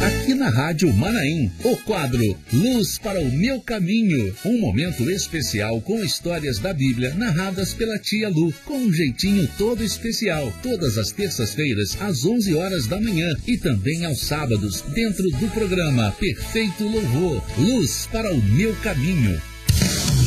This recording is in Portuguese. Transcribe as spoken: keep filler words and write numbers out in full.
Aqui na Rádio Manaim, o quadro Luz para o Meu Caminho. Um momento especial com histórias da Bíblia narradas pela tia Lu, com um jeitinho todo especial. Todas as terças-feiras, às onze horas da manhã e também aos sábados, dentro do programa Perfeito Louvor. Luz para o Meu Caminho.